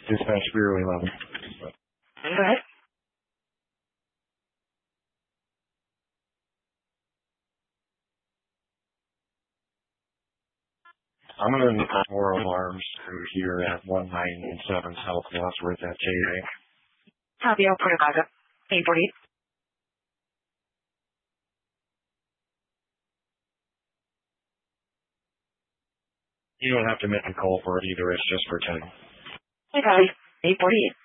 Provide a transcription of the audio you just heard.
Dispatch Bureau 11. Go ahead. I'm going to need 4 alarms through here at 197 South Wadsworth at JA. Copy, I'll put a backup. 848. You don't have to make a call for it either, it's just for 10. Hey, copy. 848.